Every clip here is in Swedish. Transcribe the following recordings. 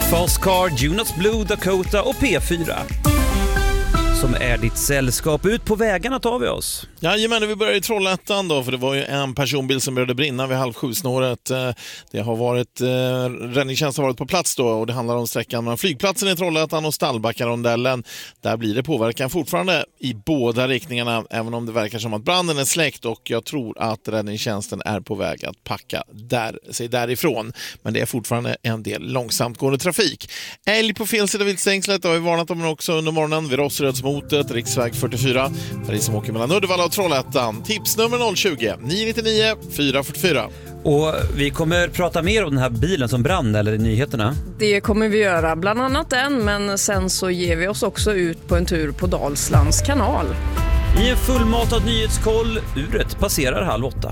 Fast Car, Jonas Blue, Dakota och P4 som är ditt sällskap. Ut på vägarna tar vi oss. Jajamän, vi börjar i Trollhättan då, för det var ju en personbil som började brinna vid 6:30-snåret. Det har varit, räddningstjänst har varit på plats då, och det handlar om sträckan mellan flygplatsen i Trollhättan och Stallbackarondellen. Där blir det påverkan fortfarande i båda riktningarna, även om det verkar som att branden är släckt, och jag tror att räddningstjänsten är på väg att packa sig därifrån. Men det är fortfarande en del långsamt gående trafik. Älg på fel sida viltstängslet har vi varnat om också under morgonen vid Rosserödsmotet, riksväg 44, för de som åker mellan Uddevalla och Trollhättan. Tipsnummer 020 999 444. Och vi kommer prata mer om den här bilen som brann eller i nyheterna. Det kommer vi göra, bland annat den, men sen så ger vi oss också ut på en tur på Dalslands kanal. I en fullmatad nyhetskoll, uret passerar 7:30.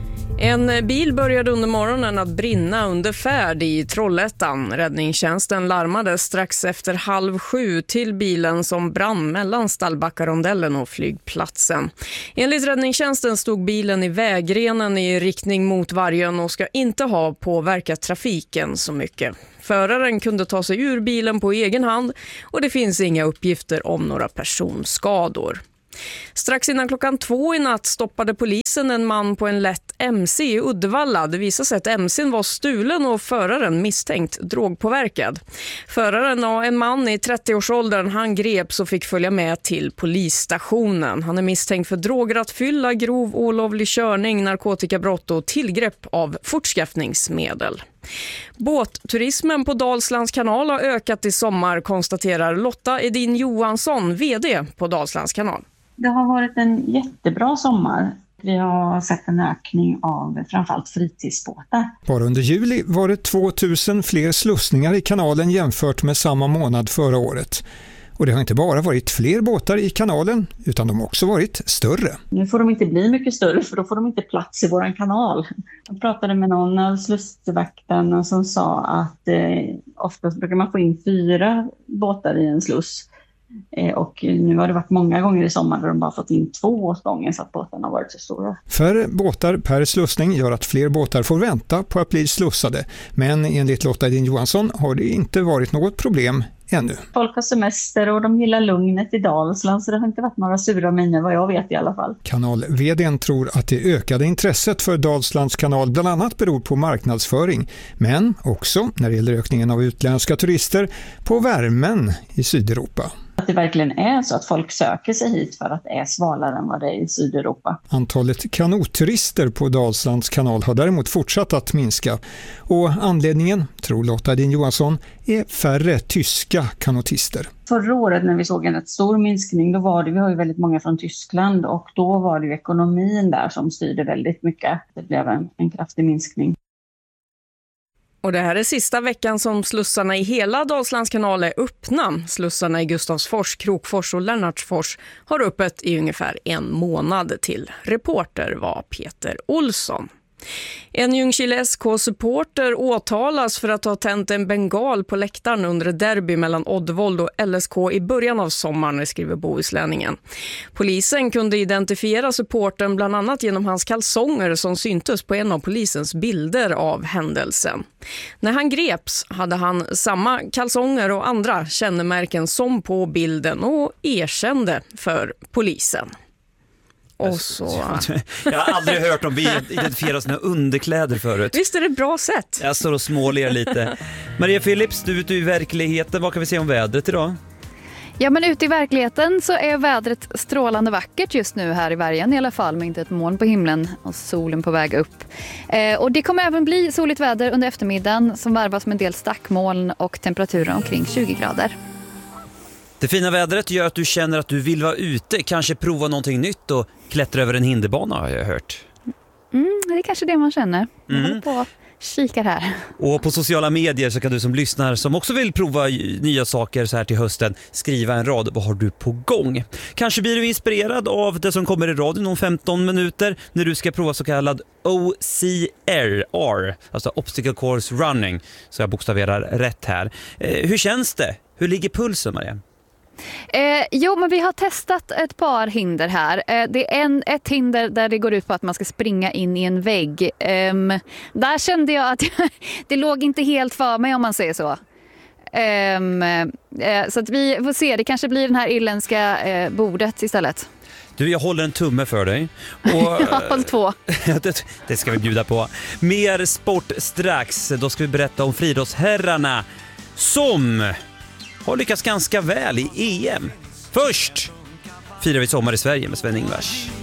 En bil började under morgonen att brinna under färd i Trollhättan. Räddningstjänsten larmade strax efter 6:30 till bilen som brann mellan Stallbackarondellen och flygplatsen. Enligt räddningstjänsten stod bilen i vägrenen i riktning mot Vargön och ska inte ha påverkat trafiken så mycket. Föraren kunde ta sig ur bilen på egen hand och det finns inga uppgifter om några personskador. Strax innan 2:00 i natt stoppade polisen en man på en lätt MC i Uddevalla. Det visade sig att MC:n var stulen och föraren misstänkt drogpåverkad. Föraren var en man i 30-årsåldern. Han greps och fick följa med till polisstationen. Han är misstänkt för drograttfylla, grov olovlig körning, narkotikabrott och tillgrepp av fortskaffningsmedel. Båtturismen på Dalslands kanal har ökat i sommar, konstaterar Lotta Edin Johansson, vd på Dalslands kanal. Det har varit en jättebra sommar. Vi har sett en ökning av framförallt fritidsbåtar. Bara under juli var det 2000 fler slussningar i kanalen jämfört med samma månad förra året. Och det har inte bara varit fler båtar i kanalen utan de har också varit större. Nu får de inte bli mycket större för då får de inte plats i våran kanal. Jag pratade med någon av slussvakterna som sa att oftast brukar man få in 4 båtar i en sluss. Och nu har det varit många gånger i sommar där de bara fått in 2 åt gången så att båtarna har varit så stora. Färre båtar per slussning gör att fler båtar får vänta på att bli slussade. Men enligt Lotta Edin Johansson har det inte varit något problem ännu. Folk har semester och de gillar lugnet i Dalsland, så det har inte varit några sura miner vad jag vet i alla fall. Kanal-vd:n tror att det ökade intresset för Dalslands kanal bland annat beror på marknadsföring, men också när det gäller ökningen av utländska turister på värmen i Sydeuropa. Att det verkligen är så att folk söker sig hit för att det är svalare än vad det är i Sydeuropa. Antalet kanotturister på Dalslands kanal har däremot fortsatt att minska. Och anledningen, tror Lotta Edin Johansson, är färre tyska kanotister. Förra året när vi såg en rätt stor minskning, då var det, vi har ju väldigt många från Tyskland och då var det ju ekonomin där som styrde väldigt mycket. Det blev en kraftig minskning. Och det här är sista veckan som slussarna i hela Dalslands kanal är öppna. Slussarna i Gustavsfors, Krokfors och Lennartsfors har öppet i ungefär 1 månad till. Reporter var Peter Olsson. En Ljungskile SK-supporter åtalas för att ha tänt en bengal på läktaren under ett derby mellan Oddvold och LSK i början av sommaren, skriver Bohuslänningen. Polisen kunde identifiera supporten bland annat genom hans kalsonger som syntes på en av polisens bilder av händelsen. När han greps hade han samma kalsonger och andra kännemärken som på bilden och erkände för polisen. Och så... Jag har aldrig hört om vi identifierar sina underkläder förut. Visst är det ett bra sätt. Jag står och småler lite. Maria Philips, du är ute i verkligheten. Vad kan vi säga om vädret idag? Ja, men ute i verkligheten så är vädret strålande vackert just nu här i Vargön i alla fall, med inte ett moln på himlen och solen på väg upp. Och det kommer även bli soligt väder under eftermiddagen som varvas med en del stackmoln och temperaturen omkring 20 grader. Det fina vädret gör att du känner att du vill vara ute, kanske prova någonting nytt och klättra över en hinderbana, har jag hört. Det är kanske det man känner. Jag håller på kikar här. Och på sociala medier så kan du som lyssnar som också vill prova nya saker så här till hösten skriva en rad. Vad har du på gång? Kanske blir du inspirerad av det som kommer i radion om 15 minuter när du ska prova så kallad OCR, alltså Obstacle Course Running, så jag bokstaverar rätt här. Hur känns det? Hur ligger pulsen, Maria? Jo, men vi har testat ett par hinder här. Det är ett hinder där det går ut på att man ska springa in i en vägg. Där kände jag att det låg inte helt för mig, om man säger så. Så att vi får se, det kanske blir den här irländska bordet istället. Du, jag håller en tumme för dig. Och, Håll 2. det ska vi bjuda på. Mer sport strax. Då ska vi berätta om friidrottsherrarna som har lyckats ganska väl i EM. Först firar vi sommar i Sverige med Sven Ingvars.